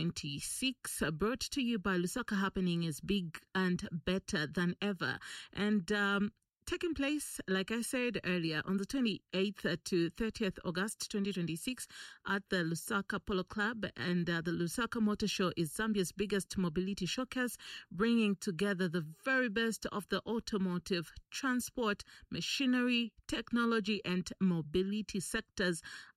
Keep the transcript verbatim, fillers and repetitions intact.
twenty-six, uh, brought to you by Lusaka. Happening is big and better than ever. And um, taking place, like I said earlier, on the twenty-eighth to thirtieth August twenty twenty-six at the Lusaka Polo Club. And uh, the Lusaka Motor Show is Zambia's biggest mobility showcase, bringing together the very best of the automotive, transport, machinery, technology, and mobility sectors